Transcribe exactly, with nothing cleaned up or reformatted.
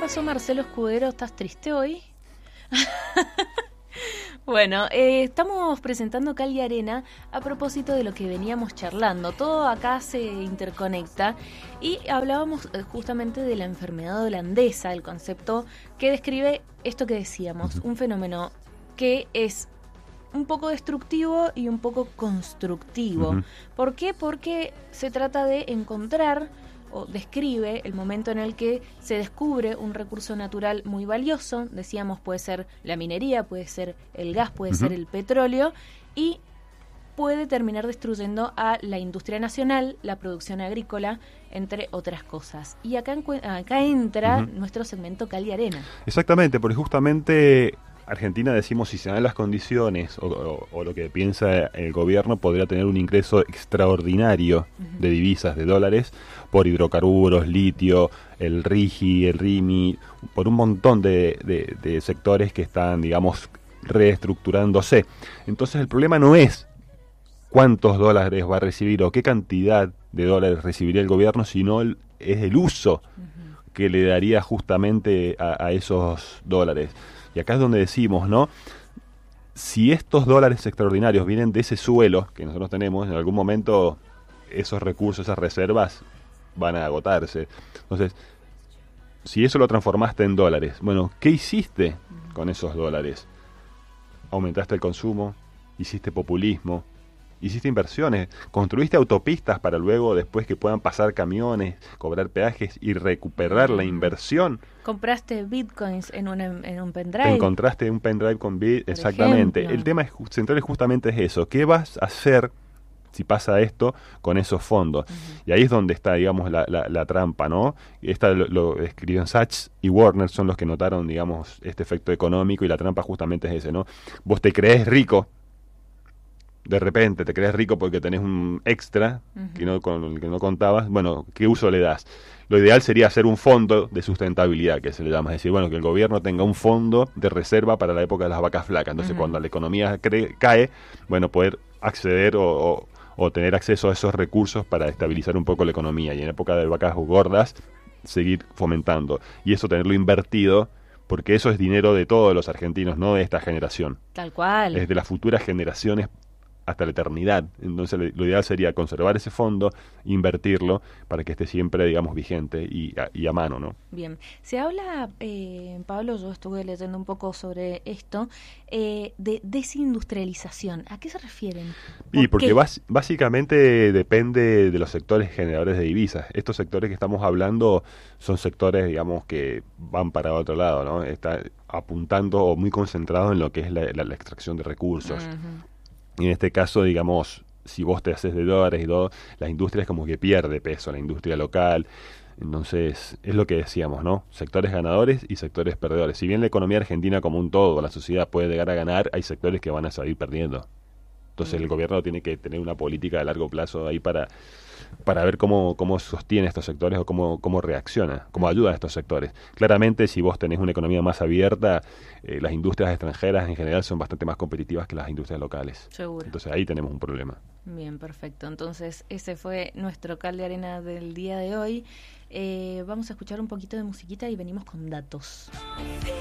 pasó, Marcelo Escudero? ¿Estás triste hoy? Bueno, eh, estamos presentando Cal y Arena a propósito de lo que veníamos charlando. Todo acá se interconecta y hablábamos justamente de la enfermedad holandesa, el concepto que describe esto que decíamos, un fenómeno que es un poco destructivo y un poco constructivo. Uh-huh. ¿Por qué? Porque se trata de encontrar o describe el momento en el que se descubre un recurso natural muy valioso. Decíamos, puede ser la minería, puede ser el gas, puede uh-huh. ser el petróleo, y puede terminar destruyendo a la industria nacional, la producción agrícola, entre otras cosas. Y acá, acá entra uh-huh. nuestro segmento Cal y Arena. Exactamente, porque justamente Argentina, decimos, si se dan las condiciones o, o, o lo que piensa el gobierno, podría tener un ingreso extraordinario uh-huh. de divisas, de dólares, por hidrocarburos, litio, el RIGI, el RIMI, por un montón de, de, de sectores que están, digamos, reestructurándose. Entonces el problema no es cuántos dólares va a recibir o qué cantidad de dólares recibiría el gobierno, sino el, es el uso uh-huh. que le daría justamente a, a esos dólares. Y acá es donde decimos, ¿no? Si estos dólares extraordinarios vienen de ese suelo que nosotros tenemos, en algún momento esos recursos, esas reservas van a agotarse. Entonces, si eso lo transformaste en dólares, bueno, ¿qué hiciste con esos dólares? ¿Aumentaste el consumo? ¿Hiciste populismo? ¿Hiciste inversiones? ¿Construiste autopistas para luego, después que puedan pasar camiones, cobrar peajes y recuperar la inversión? ¿Compraste bitcoins en un, en un pendrive? Te encontraste un pendrive con bit, exactamente. Ejemplo. El tema es, central justamente es eso. ¿Qué vas a hacer si pasa esto con esos fondos? Uh-huh. Y ahí es donde está, digamos, la, la, la trampa, ¿no? Esta lo, lo escribieron Sachs y Warner, son los que notaron, digamos, este efecto económico, y la trampa justamente es ese, ¿no? Vos te crees rico, de repente te crees rico porque tenés un extra uh-huh. que no, con el que no contabas. Bueno, ¿qué uso le das? Lo ideal sería hacer un fondo de sustentabilidad, que se le llama, es decir, bueno, que el gobierno tenga un fondo de reserva para la época de las vacas flacas. Entonces, uh-huh. cuando la economía cre- cae, bueno, poder acceder o, o, o tener acceso a esos recursos para estabilizar un poco la economía, y en época de vacas gordas seguir fomentando. Y eso tenerlo invertido, porque eso es dinero de todos los argentinos, no de esta generación. Tal cual. Es de las futuras generaciones hasta la eternidad. Entonces lo ideal sería conservar ese fondo, invertirlo para que esté siempre, digamos, vigente y a, y a mano, ¿no? Bien. Se habla, eh, Pablo, yo estuve leyendo un poco sobre esto, eh, de desindustrialización. ¿A qué se refieren? ¿Por y porque qué? Bas, básicamente depende de los sectores generadores de divisas. Estos sectores que estamos hablando son sectores, digamos, que van para otro lado, ¿no? Está apuntando o muy concentrado en lo que es la, la, la extracción de recursos. Uh-huh. Y en este caso, digamos, si vos te haces de dólares y todo, la industria es como que pierde peso, la industria local. Entonces, es lo que decíamos, ¿no? Sectores ganadores y sectores perdedores. Si bien la economía argentina como un todo, la sociedad puede llegar a ganar, hay sectores que van a salir perdiendo. Entonces, mm. el gobierno tiene que tener una política de largo plazo ahí para, para ver cómo, cómo sostiene estos sectores o cómo, cómo reacciona, cómo ayuda a estos sectores. Claramente, si vos tenés una economía más abierta, eh, las industrias extranjeras en general son bastante más competitivas que las industrias locales. Seguro. Entonces, ahí tenemos un problema. Bien, perfecto. Entonces, ese fue nuestro Cal de Arena del día de hoy. Eh, vamos a escuchar un poquito de musiquita y venimos con datos.